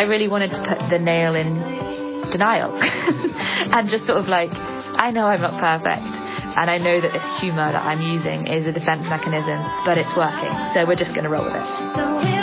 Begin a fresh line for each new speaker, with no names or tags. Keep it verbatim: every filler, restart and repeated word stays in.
I really wanted to put the nail in denial and just sort of like, I know I'm not perfect, and I know that this humour that I'm using is a defence mechanism, but it's working, so we're just going to roll with it.